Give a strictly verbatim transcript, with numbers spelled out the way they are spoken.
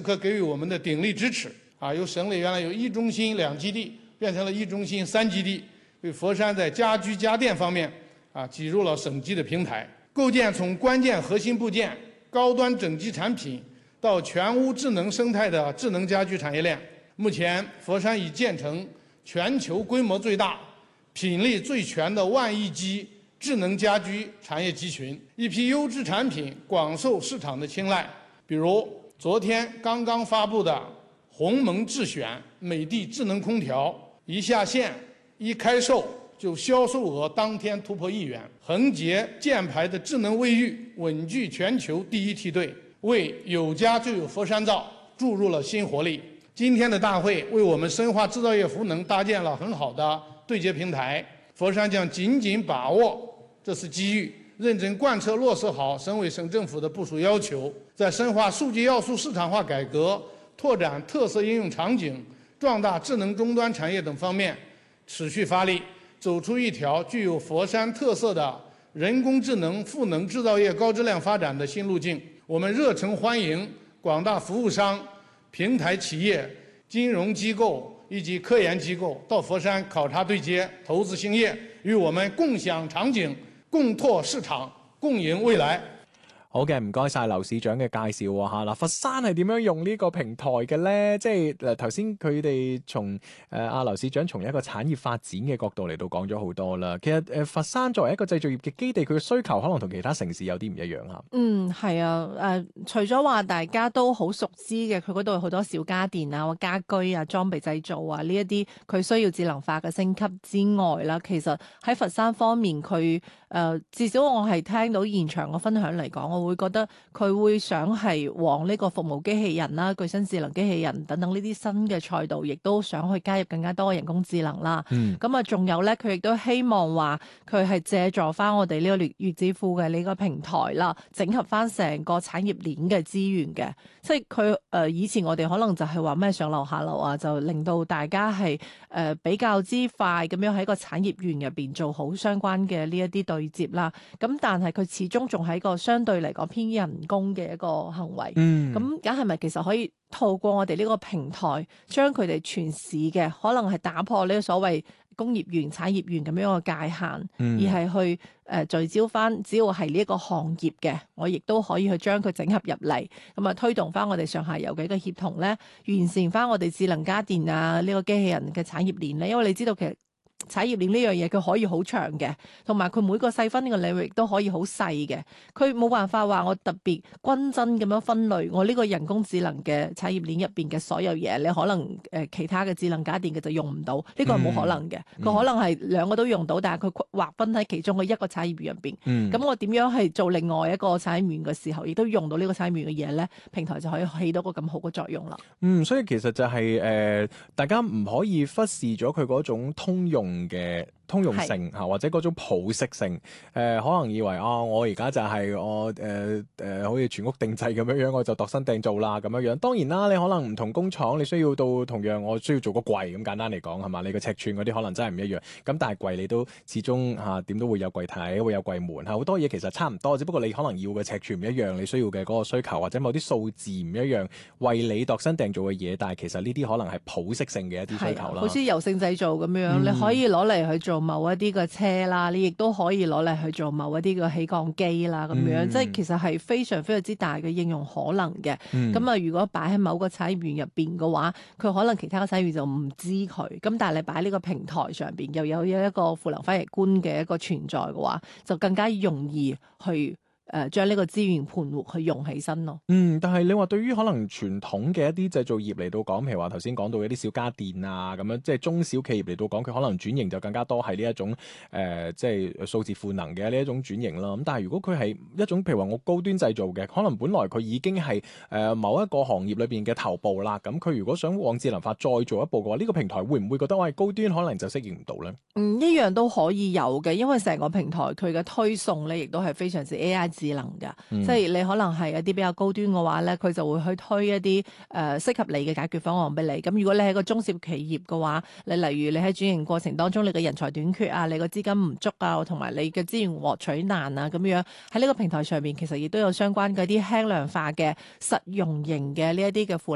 刻給予我們的鼎力支持啊！由省裏原來有一中心兩基地，變成了一中心三基地，為佛山在家居家電方面啊擠入了省級的平台，構建從關鍵核心部件、高端整機產品到全屋智能生態的智能家居產業鏈。目前，佛山已建成全球規模最大、品類最全的萬億機智能家居產業集群，一批優質產品廣受市場的青睞。比如昨天剛剛發布的鴻蒙智選美的智能空調，一下線一開售就銷售額當天突破億元。恒潔箭牌的智能衛浴穩居全球第一梯隊，為有家就有佛山造注入了新活力。今天的大會為我們深化製造業賦能搭建了很好的對接平台，佛山將緊緊把握這次機遇，認真貫徹落實好省委省政府的部署要求，在深化數據要素市場化改革、拓展特色應用場景、壯大智能終端產業等方面持續發力，走出一條具有佛山特色的人工智能賦能製造業高質量發展的新路徑。我們熱誠歡迎廣大服務商、平台企業、金融機構以及科研機構到佛山考察對接、投資興業，與我們共享場景、共拓市場、共贏未來。 好嘅，唔該晒劉市長嘅介紹喎嚇。嗱，佛山係點樣用呢個平台嘅咧？即係誒頭先佢哋從誒阿劉市長從一個產業發展嘅角度嚟到講咗好多啦。其實誒佛山作為一個製造業嘅基地，佢嘅需求可能同其他城市有啲唔一樣嚇。 嗯，係啊，誒、呃、除咗話大家都好熟知嘅，佢嗰度有好多小家電啊、家居啊、裝備製造啊呢一啲，佢需要智能化嘅升級之外啦，其實喺佛山方面，佢誒、呃、至少我係聽到現場嘅分享嚟講，我會覺得佢會想係往呢個服務機器人啦、具身智能機器人等等呢啲新嘅賽道，亦都想去加入更加多嘅人工智能啦。咁啊、嗯，仲有咧，佢亦都希望話佢係借助翻我哋呢個粵字庫嘅呢個平台啦，整合翻成個產業鏈嘅資源嘅。即係佢誒以前我哋可能就係話咩上樓下樓啊，就令到大家係誒、呃、比較之快咁樣喺個產業園入邊做好相關嘅呢一啲對接啦。咁但係佢始終仲喺個相對嚟講偏人工嘅一個行為，咁咁係咪其實可以透過我哋呢個平台，將佢哋全市嘅可能係打破呢個所謂工業園、產業園咁樣嘅界限，嗯、而係去誒、呃、聚焦翻，只要係呢一個行業嘅，我亦都可以去將佢整合入嚟，咁啊推動翻我哋上下游嘅一個協同咧，完善翻我哋智能家電啊呢、呢個機器人嘅產業鏈咧，因為你知道其實產業鏈呢樣嘢佢可以好長嘅，同埋佢每個細分呢個領域都可以好細嘅，佢冇辦法話我特別均真咁樣分類，我呢個人工智能嘅產業鏈入邊嘅所有嘢，你可能誒、呃、其他嘅智能家電嘅就用唔到，呢、這個係冇可能嘅，佢、嗯、可能係兩個都用到，但係佢劃分喺其中嘅一個產業園入邊，咁、嗯、我點樣係做另外一個產業園嘅時候，亦都用到呢個產業園嘅嘢咧，平台就可以起到個咁好嘅作用啦。 嗯，所以其實就係、是、誒、呃，大家唔可以忽視咗佢嗰種通用嘅通用性嚇，或者嗰種普適性，誒、呃、可能以為啊，我而家就係我誒誒、呃，好似全屋定制咁樣樣，我就度身訂造啦咁樣樣。當然啦，你可能唔同工廠，你需要到同樣，我需要做個櫃咁簡單嚟講係嘛？你個尺寸嗰啲可能真係唔一樣。咁但係櫃你都始終嚇點、啊、都會有櫃體，會有櫃門嚇，好多嘢其實差唔多，只不過你可能要嘅尺寸唔一樣，你需要嘅嗰個需求或者某啲數字唔一樣，為你度身訂造嘅嘢。但係其實呢啲可能係普適性嘅一啲需求啦。 好似柔性製造咁樣，嗯、你可以攞嚟去做某一啲嘅車啦，你亦都可以攞嚟去做某一啲嘅起降機啦，咁樣、嗯、即係其實係非常非常之大嘅應用可能嘅。咁啊、嗯，如果擺喺某個產業園入邊嘅話，佢可能其他嘅產業園就唔知佢。咁但係你擺呢個平台上邊又有一個賦能翻譯官嘅一個存在嘅話，就更加容易去。誒將呢個資源盤活去用起身咯。 嗯，但係你話對於可能傳統嘅一啲製造業嚟到講，譬如話頭先講到一啲小家電啊咁樣，即係中小企業嚟到講，佢可能轉型就更加多係呢一種誒、呃，即係數字賦能嘅呢一種轉型啦。咁但係如果佢係一種譬如話我高端製造嘅，可能本來佢已經係誒、呃、某一個行業裏邊嘅頭部啦。咁佢如果想往智能化再做一步嘅話，呢、這個平台會唔會覺得我係高端，可能就適應唔到咧？ 嗯，一樣都可以有嘅，因為成個平台佢嘅推送咧，亦都係非常之 A I。智能㗎，嗯、即係你可能係一啲比較高端嘅話咧，佢就會去推一啲誒、呃、適合你嘅解決方案俾你。咁如果你係個中小企業嘅話，你例如你喺轉型過程當中，你嘅人才短缺啊，你個資金唔足啊，同埋你嘅資源獲取難啊，咁樣喺呢個平台上面，其實亦都有相關嘅一啲輕量化嘅實用型嘅呢一啲嘅